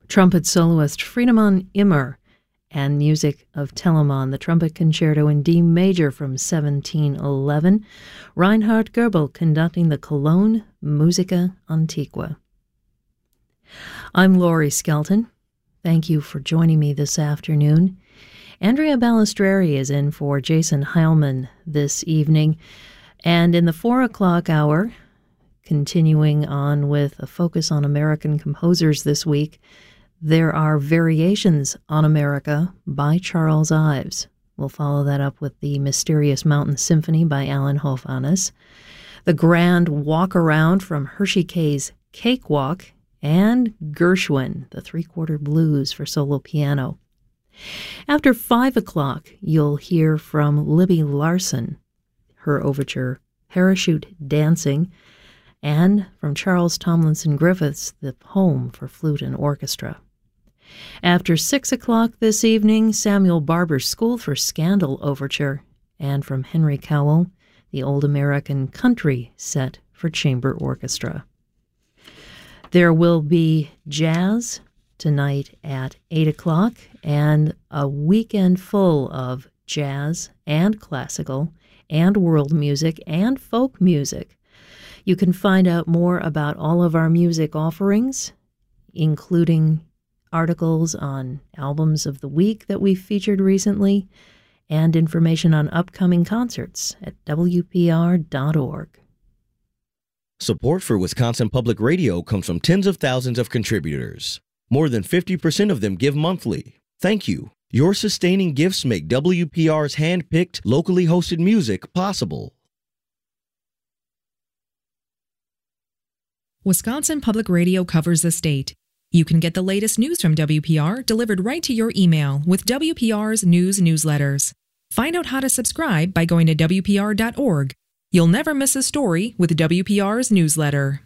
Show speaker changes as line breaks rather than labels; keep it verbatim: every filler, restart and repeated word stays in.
trumpet soloist Friedemann Immer, and music of Telemann, the Trumpet Concerto in D major from seventeen eleven, Reinhard Goebel conducting the Cologne Musica Antiqua. I'm Laurie Skelton. Thank you for joining me this afternoon. Andrea Balistreri is in for Jason Heilman this evening, and in the four o'clock hour, continuing on with a focus on American composers this week, there are Variations on America by Charles Ives. We'll follow that up with the Mysterious Mountain Symphony by Alan Hovhannes, the Grand Walk Around from Hershey K's Cakewalk, and Gershwin, the Three-Quarter Blues for solo piano. After five o'clock, you'll hear from Libby Larson, her overture Parachute Dancing, and from Charles Tomlinson Griffiths, the poem for flute and orchestra. After six o'clock this evening, Samuel Barber's School for Scandal overture, and from Henry Cowell, the Old American Country set for chamber orchestra. There will be jazz tonight at eight o'clock, and a weekend full of jazz and classical and world music and folk music. You can find out more about all of our music offerings, including articles on albums of the week that we've featured recently, and information on upcoming concerts at W P R dot org.
Support for Wisconsin Public Radio comes from tens of thousands of contributors. More than fifty percent of them give monthly. Thank you. Your sustaining gifts make W P R's hand-picked, locally hosted music possible.
Wisconsin Public Radio covers the state. You can get the latest news from W P R delivered right to your email with W P R's news newsletters. Find out how to subscribe by going to W P R dot org. You'll never miss a story with W P R's newsletter.